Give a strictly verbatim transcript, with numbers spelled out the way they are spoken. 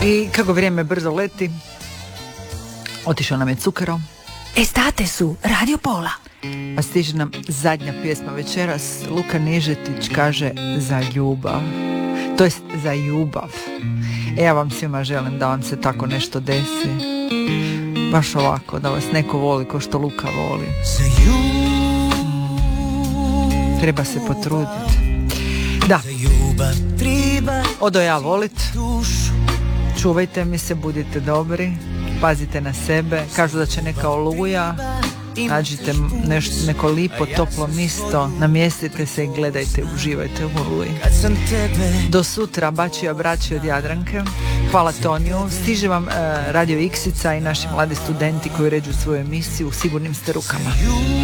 I kako vrijeme brzo leti, otišao nam je Cukero. Estate su Radio Pola. A stiže nam zadnja pjesma večeras. Luka Nižetić kaže za ljubav. To jest za ljubav. E, ja vam svima želim da vam se tako nešto desi. Baš ovako, da vas neko voli ko što Luka voli. Treba se potruditi. Da. Odo ja volit. Čuvajte mi se, budite dobri. Pazite na sebe. Kažu da će neka oluja. Nađite nešto, neko lipo, toplo mjesto, namjestite se i gledajte, uživajte u oluji. Do sutra, bačija braći od Jadranke. Hvala Toniju. Stiže vam uh, Radio Iksica i naši mladi studenti koji ređu svoju emisiju. U sigurnim ste rukama.